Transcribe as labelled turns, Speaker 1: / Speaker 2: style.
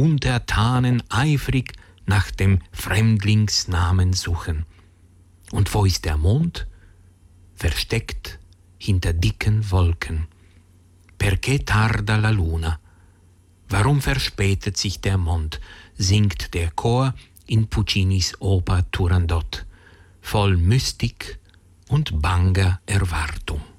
Speaker 1: Untertanen eifrig nach dem Fremdlingsnamen suchen. Und wo ist der Mond? Versteckt hinter dicken Wolken. Perché tarda la luna? Warum verspätet sich der Mond? Singt der Chor in Puccinis Oper Turandot, voll Mystik und banger Erwartung.